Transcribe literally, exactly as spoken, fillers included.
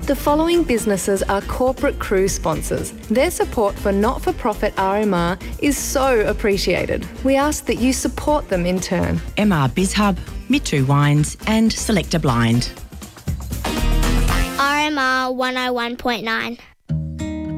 The following businesses are corporate cruise sponsors. Their support for not-for-profit R M R is so appreciated. We ask that you support them in turn. M R BizHub, Mittu Wines and Selector Blind. R M R one oh one point nine.